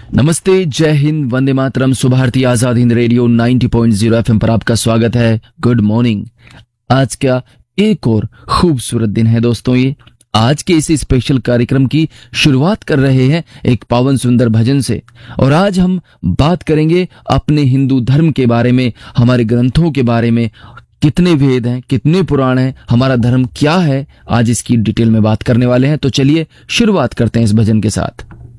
नमस्ते, जय Hind, Vande Mataram. Subharti Azad Hind radio 90.0 FM पर आपका स्वागत है। Good morning. आज का एक और खूबसूरत दिन है दोस्तों। ये आज के इस स्पेशल कार्यक्रम की शुरुआत कर रहे हैं एक पावन सुंदर भजन से। और आज हम बात करेंगे अपने हिंदू धर्म के बारे में, हमारे ग्रंथों के बारे में। कितने वेद हैं, कितने पुराण हैं, हमारा धर्म क्या है, आज इसकी डिटेल में बात करने वाले हैं। तो चलिए शुरुआत करते हैं इस भजन के साथ।